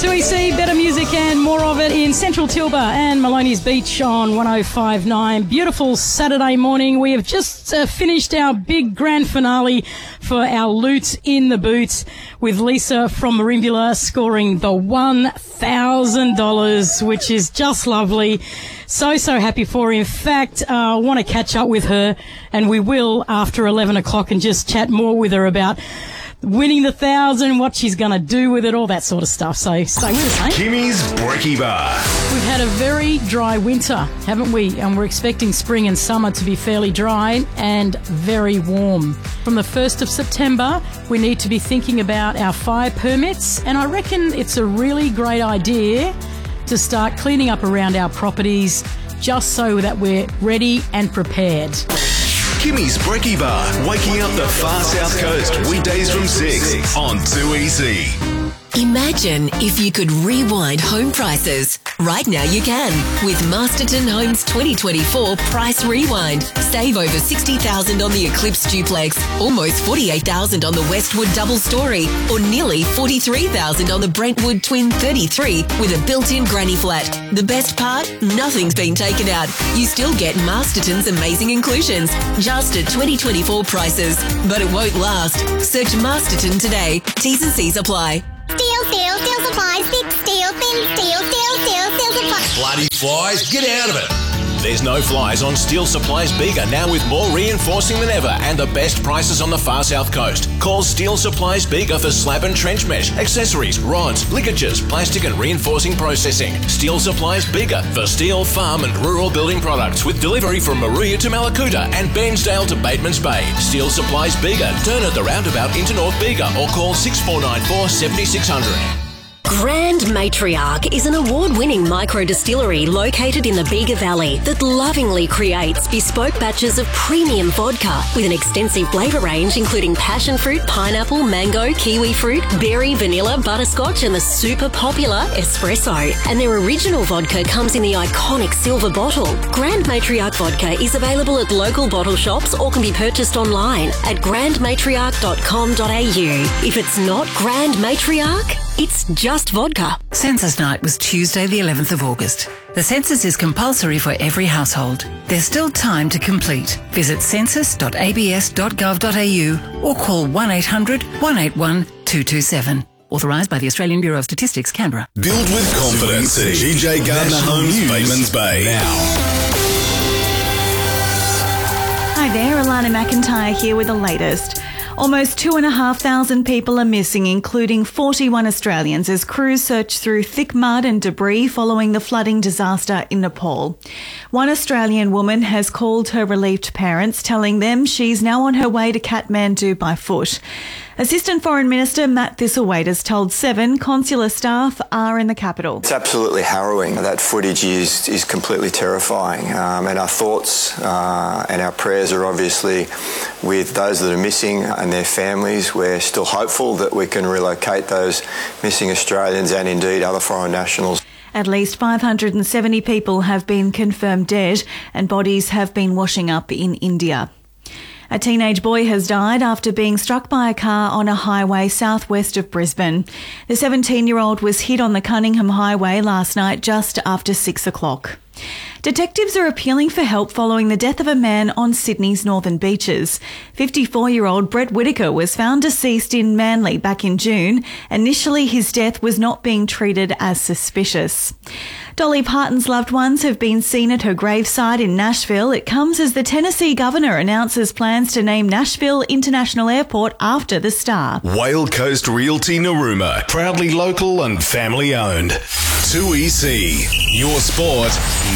2EC, better music and more of it in Central Tilba and Maloney's Beach on 105.9. Beautiful Saturday morning. We have just finished our big grand finale for our Loot in the Boots with Lisa from Merimbula scoring the $1,000, which is just lovely. So happy for her. In fact, I want to catch up with her, and we will after 11 o'clock and just chat more with her about winning the 1,000, what she's going to do with it, all that sort of stuff. So stay with us, mate. Kimmy's Brekkie Bar. We've had a very dry winter, haven't we? And we're expecting spring and summer to be fairly dry and very warm. From the 1st of September, we need to be thinking about our fire permits, and I reckon it's a really great idea to start cleaning up around our properties just so that we're ready and prepared. Kimmy's Brekkie Bar, waking up the far south coast, weekdays from 6 on 2EC. Imagine if you could rewind home prices. Right now you can with Masterton Homes 2024 Price Rewind. Save over $60,000 on the Eclipse Duplex, almost $48,000 on the Westwood Double Story, or nearly $43,000 on the Brentwood Twin 33 with a built-in granny flat. The best part? Nothing's been taken out. You still get Masterton's amazing inclusions, just at 2024 prices. But it won't last. Search Masterton today. T's and C's apply. Steel supply, thick steel, thin steel supply. Bloody flies, get out of it. There's no flies on Steel Supplies Bega, now with more reinforcing than ever and the best prices on the far south coast. Call Steel Supplies Bega for slab and trench mesh, accessories, rods, ligatures, plastic and reinforcing processing. Steel Supplies Bega for steel, farm and rural building products, with delivery from Maruya to Malakuta and Bairnsdale to Bateman's Bay. Steel Supplies Bega. Turn at the roundabout into North Bega or call 6494 7600. Grand Matriarch is an award-winning micro-distillery located in the Bega Valley that lovingly creates bespoke batches of premium vodka with an extensive flavour range including passion fruit, pineapple, mango, kiwi fruit, berry, vanilla, butterscotch and the super popular espresso. And their original vodka comes in the iconic silver bottle. Grand Matriarch vodka is available at local bottle shops or can be purchased online at grandmatriarch.com.au. If it's not Grand Matriarch, it's just vodka. Census night was Tuesday the 11th of August. The census is compulsory for every household. There's still time to complete. Visit census.abs.gov.au or call 1-800-181-227. Authorised by the Australian Bureau of Statistics, Canberra. Build with confidence. GJ Gardner Homes, Bateman's Bay. Now. Hi there, Alana McIntyre here with the latest. Almost 2,500 people are missing, including 41 Australians, as crews search through thick mud and debris following the flooding disaster in Nepal. One Australian woman has called her relieved parents, telling them she's now on her way to Kathmandu by foot. Assistant Foreign Minister Matt Thistlethwaite has told Seven consular staff are in the capital. It's absolutely harrowing. That footage is completely terrifying, and our thoughts and our prayers are obviously with those that are missing and their families. We're still hopeful that we can relocate those missing Australians and indeed other foreign nationals. At least 570 people have been confirmed dead and bodies have been washing up in India. A teenage boy has died after being struck by a car on a highway southwest of Brisbane. The 17-year-old was hit on the Cunningham Highway last night just after 6 o'clock. Detectives are appealing for help following the death of a man on Sydney's northern beaches. 54-year-old Brett Whitaker was found deceased in Manly back in June. Initially, his death was not being treated as suspicious. Dolly Parton's loved ones have been seen at her graveside in Nashville. It comes as the Tennessee governor announces plans to name Nashville International Airport after the star. Whale Coast Realty Narooma, proudly local and family owned. 2EC, your sport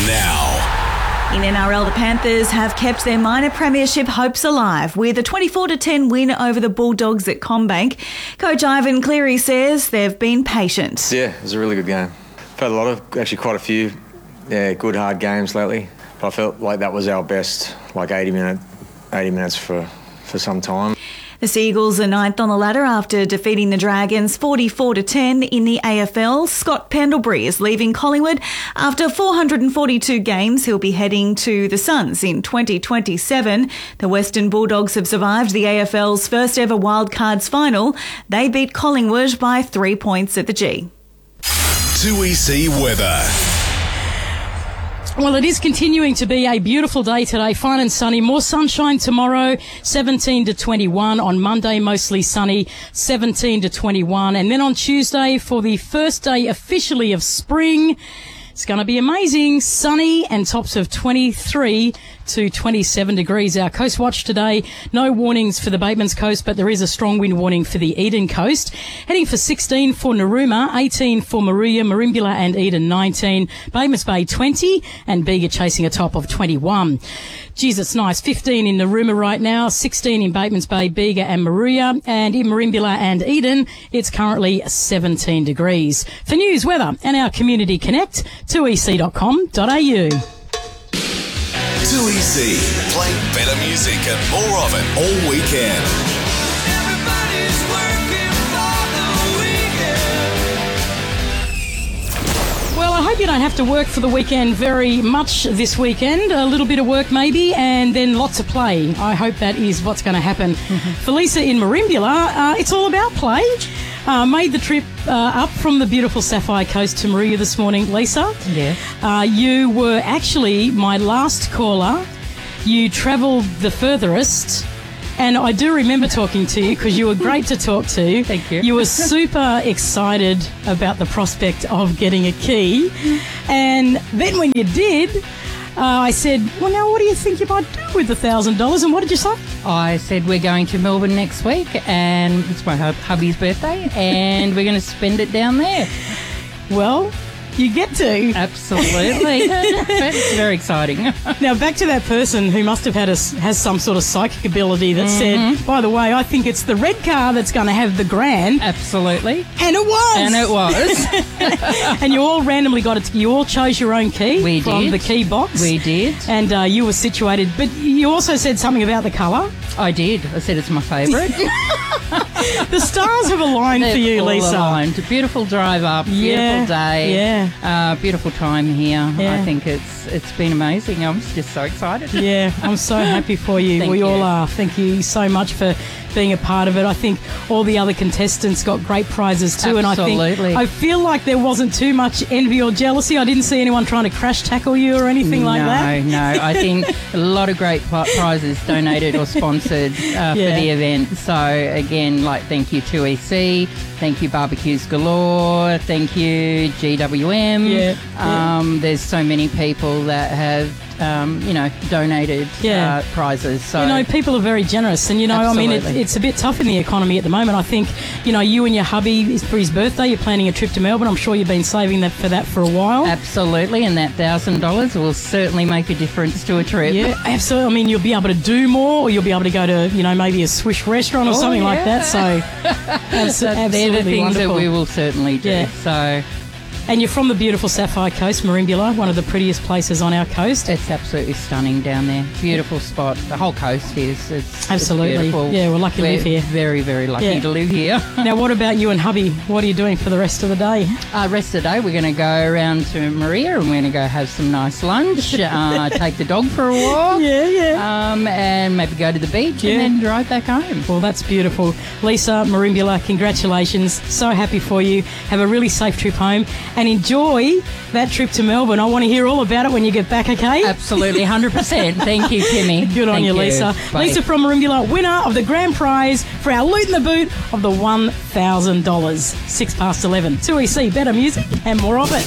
now. In NRL, the Panthers have kept their minor premiership hopes alive with a 24-10 win over the Bulldogs at CommBank. Coach Ivan Cleary says they've been patient. Yeah, it was a really good game. I've had quite a few good hard games lately, but I felt like that was our best 80 minutes for some time. The Seagulls are ninth on the ladder after defeating the Dragons 44-10 in the AFL. Scott Pendlebury is leaving Collingwood after 442 games. He'll be heading to the Suns in 2027. The Western Bulldogs have survived the AFL's first ever wildcards final. They beat Collingwood by 3 points at the G. 2EC weather. Well, it is continuing to be a beautiful day today, fine and sunny. More sunshine tomorrow, 17 to 21. On Monday, mostly sunny, 17 to 21. And then on Tuesday, for the first day officially of spring, it's going to be amazing, sunny and tops of 23 to 27 degrees. Our coast watch today, no warnings for the Batemans Coast, but there is a strong wind warning for the Eden Coast. Heading for 16 for Narooma, 18 for Moruya, Merimbula and Eden 19, Batemans Bay 20 and Bega chasing a top of 21. Geez, it's nice. 15 in Narooma right now, 16 in Batemans Bay, Bega and Moruya, and in Merimbula and Eden, it's currently 17 degrees. For news, weather and our Community Connect, 2ec.com.au. 2EC, playing better music and more of it all weekend. Everybody's working for the weekend. Well, I hope you don't have to work for the weekend very much this weekend. A little bit of work maybe, and then lots of play. I hope that is what's going to happen. For Lisa in Merimbula, it's all about play. Made the trip up from the beautiful Sapphire Coast to Moruya this morning, Lisa. Yes. You were actually my last caller. You travelled the furthest. And I do remember talking to you because you were great to talk to. Thank you. You were super excited about the prospect of getting a key. And then when you did, I said, well, now what do you think you might do with the $1,000? And what did you say? I said we're going to Melbourne next week and it's my hubby's birthday and we're going to spend it down there. Well, you get to. Absolutely. It's very exciting. Now, back to that person who must have has some sort of psychic ability that said, by the way, I think it's the red car that's going to have the grand. Absolutely. And it was. And it was. And you all randomly got it. You all chose your own key We from did. the key box. We did. And you were situated. But you also said something about the colour. I did. I said it's my favourite. The stars have aligned for you, all Lisa. aligned. Beautiful drive up, beautiful day. Yeah. Beautiful time here. Yeah. I think it's been amazing. I'm just so excited. Yeah, I'm so happy for you. Thank We you. all are. Thank you so much for being a part of it. I think all the other contestants got great prizes too. Absolutely. And I feel like there wasn't too much envy or jealousy. I didn't see anyone trying to crash tackle you or anything like that. No. I think a lot of great prizes donated or sponsored for the event. So again, thank you 2EC, thank you Barbecues Galore, thank you GWM. There's so many people that have donated prizes. So people are very generous, and I mean, it's a bit tough in the economy at the moment. I think, you and your hubby, for his birthday, you're planning a trip to Melbourne. I'm sure you've been saving for that for a while. Absolutely, and that $1,000 will certainly make a difference to a trip. Yeah, absolutely. I mean, you'll be able to do more, or you'll be able to go to, maybe a Swiss restaurant or something like that. So, absolutely they're the things wonderful. that we will certainly do. Yeah. So. And you're from the beautiful Sapphire Coast, Merimbula, one of the prettiest places on our coast. It's absolutely stunning down there. Beautiful spot. The whole coast is. It's absolutely. beautiful. Yeah, we're lucky to live here. Very, very lucky to live here. Now, what about you and hubby? What are you doing for the rest of the day? Rest of the day, we're going to go around to Moruya and we're going to go have some nice lunch, take the dog for a walk. And maybe go to the beach and then drive back home. Well, that's beautiful. Lisa, Merimbula, congratulations. So happy for you. Have a really safe trip home. And enjoy that trip to Melbourne. I want to hear all about it when you get back, okay? Absolutely, 100%. Thank you, Kimmy. Good on you, Lisa. Bye. Lisa from Merimbula, winner of the grand prize for our Loot in the Boot of the $1,000. 11:06. 2EC, better music and more of it.